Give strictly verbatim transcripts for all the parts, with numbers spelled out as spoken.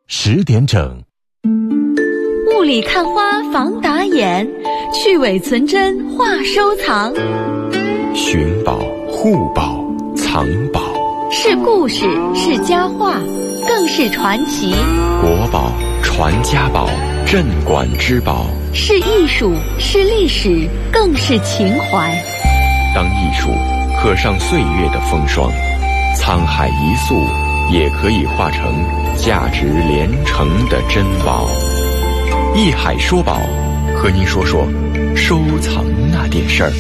十点整。 雾里看花防打眼，去伪存真话收藏。 寻宝、护宝、藏宝， 是故事，是佳话，更是传奇。 国宝、传家宝，镇馆之宝， 是艺术，是历史，更是情怀。 当艺术刻上岁月的风霜，沧海一粟也可以化成价值连城的珍宝。艺海说宝，和您说说收藏那点事儿。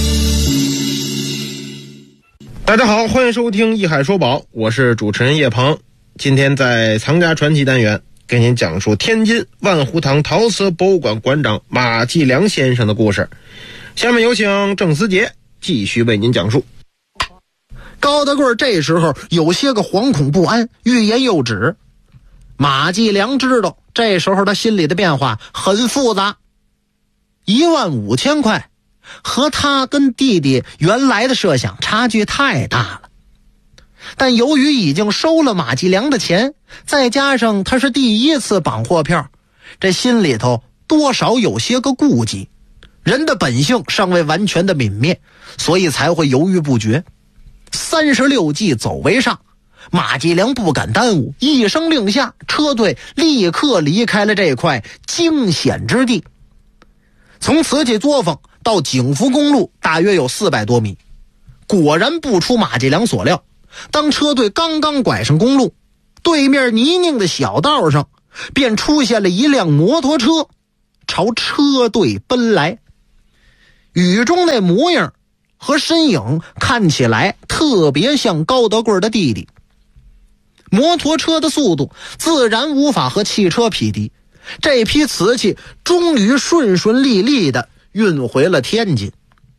大家好，欢迎收听艺海说宝，我是主持人叶鹏。今天在藏家传奇单元给您讲述天津万湖堂陶瓷博物馆馆长马继良先生的故事。下面有请郑思杰继续为您讲述。 高德贵这时候有些个惶恐不安，欲言又止。马继良知道这时候他心里的变化很复杂，一万五千块和他跟弟弟原来的设想差距太大了。但由于已经收了马继良的钱，再加上他是第一次绑货票，这心里头多少有些个顾忌。人的本性尚未完全的泯灭，所以才会犹豫不决。三十六计走为上，马继良不敢耽误，一声令下，车队立刻离开了这块惊险之地。从瓷器作坊到景福公路大约有四百多米。果然不出马继良所料，当车队刚刚拐上公路，对面泥泞的小道上便出现了一辆摩托车，朝车队奔来。雨中那模样和身影看起来特别像高德贵的弟弟。摩托车的速度自然无法和汽车匹敌，这批瓷器终于顺顺利利地运回了天津。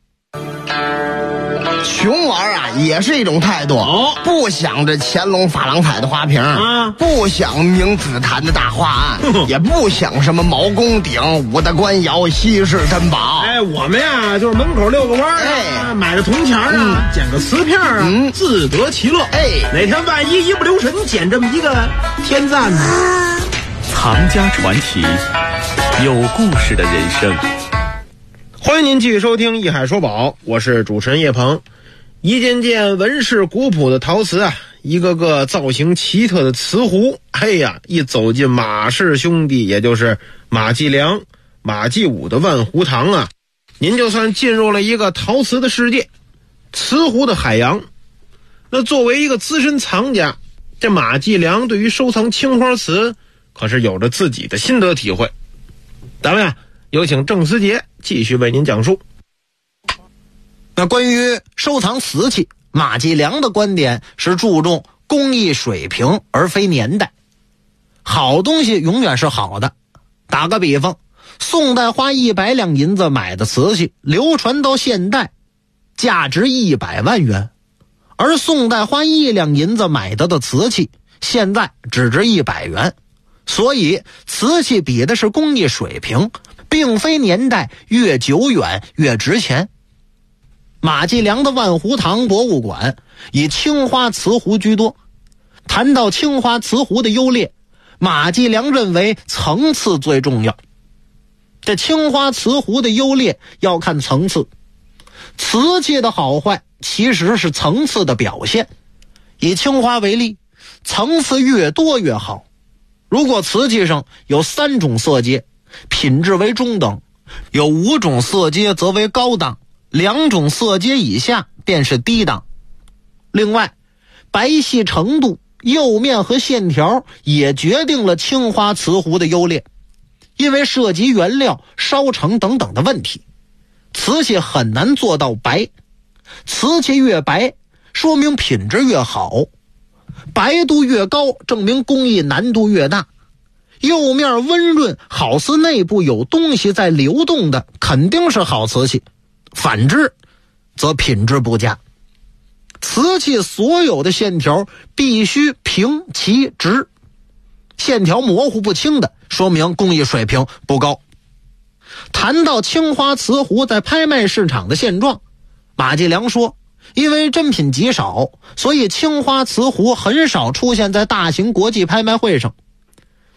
穷玩啊也是一种态度， 哦， 不想着乾隆珐琅彩的花瓶啊， 不想明紫檀的大画案，也不想什么毛公鼎、五大官窑、稀世珍宝。 哎，我们呀就是门口遛个弯儿， 哎， 买个铜钱啊， 嗯， 捡个瓷片啊， 嗯， 自得其乐。 哎， 哪天万一一不留神捡这么一个天赞呢？ 藏家传奇，有故事的人生。 欢迎您继续收听艺海说宝，我是主持人叶鹏。一件件纹饰古朴的陶瓷啊，一个个造型奇特的瓷壶，嘿呀，一走进马氏兄弟，也就是马继良、马继武的万湖堂啊，您就算进入了一个陶瓷的世界，瓷壶的海洋。那作为一个资深藏家，这马继良对于收藏青花瓷可是有着自己的心得体会。咱们呀，有请郑思杰继续为您讲述。 那关于收藏瓷器，马继良的观点是注重工艺水平而非年代。好东西永远是好的。打个比方，宋代花一百两银子买的瓷器，流传到现代，价值一百万元；而宋代花一两银子买的的瓷器，现在只值一百元。所以，瓷器比的是工艺水平，并非年代越久远越值钱。马继良的万湖堂博物馆以青花瓷壶居多。谈到青花瓷壶的优劣，马继良认为层次最重要。这青花瓷壶的优劣要看层次，瓷器的好坏其实是层次的表现。以青花为例，层次越多越好。如果瓷器上有三种色阶，品质为中等；有五种色阶则为高档，两种色阶以下便是低档。另外，白皙程度、釉面和线条也决定了青花瓷壶的优劣，因为涉及原料、烧成等等的问题，瓷器很难做到白。瓷器越白，说明品质越好；白度越高，证明工艺难度越大。釉面温润，好似内部有东西在流动的，肯定是好瓷器。反之，则品质不佳。瓷器所有的线条必须平齐直，线条模糊不清的，说明工艺水平不高。谈到青花瓷壶在拍卖市场的现状，马继良说，因为珍品极少，所以青花瓷壶很少出现在大型国际拍卖会上。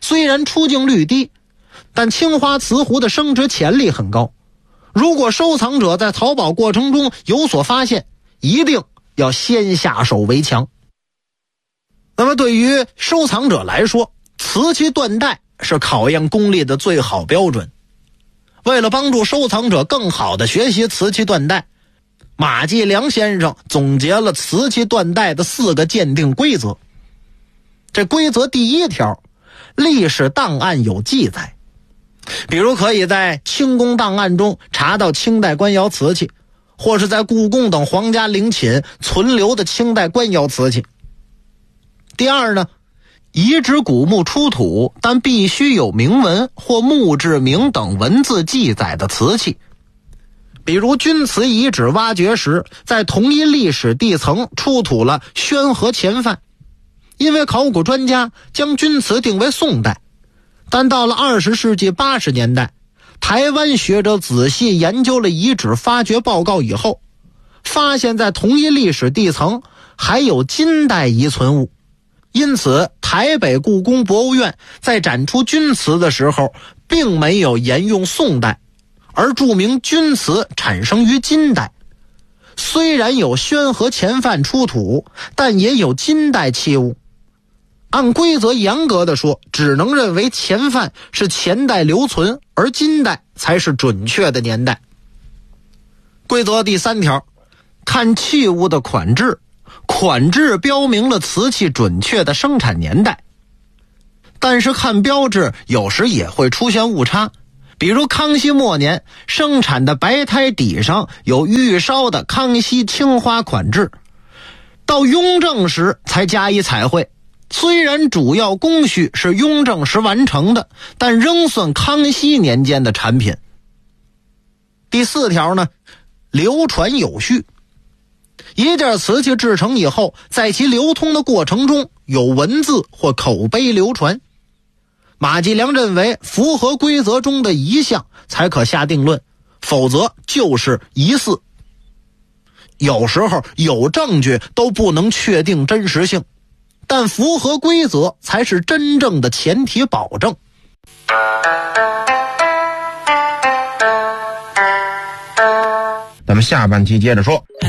虽然出镜率低，但青花瓷壶的升值潜力很高。如果收藏者在淘宝过程中有所发现，一定要先下手为强。那么对于收藏者来说，瓷器断代是考验功力的最好标准。为了帮助收藏者更好地学习瓷器断代，马继良先生总结了瓷器断代的四个鉴定规则。这规则第一条，历史档案有记载，比如可以在清宫档案中查到清代官窑瓷器，或是在故宫等皇家陵寝存留的清代官窑瓷器。第二呢，遗址古墓出土，但必须有铭文或墓志铭等文字记载的瓷器。比如钧瓷遗址挖掘时，在同一历史地层出土了宣和前范，因为考古专家将钧瓷定为宋代，但到了二十世纪八十年代，台湾学者仔细研究了遗址发掘报告以后，发现在同一历史地层还有金代遗存物，因此台北故宫博物院在展出钧瓷的时候并没有沿用宋代，而注明钧瓷产生于金代。虽然有宣和前范出土，但也有金代器物。按规则严格的说，只能认为前范是前代留存，而金代才是准确的年代。规则第三条，看器物的款制，款制标明了瓷器准确的生产年代，但是看标志有时也会出现误差。比如康熙末年生产的白胎底上有玉烧的康熙青花款制，到雍正时才加以彩绘。虽然主要工序是雍正时完成的，但仍算康熙年间的产品。第四条呢，流传有序。一件瓷器制成以后，在其流通的过程中有文字或口碑流传。马继良认为符合规则中的一项才可下定论，否则就是疑似。有时候有证据都不能确定真实性，但符合规则才是真正的前提保证。 咱们下半期接着说。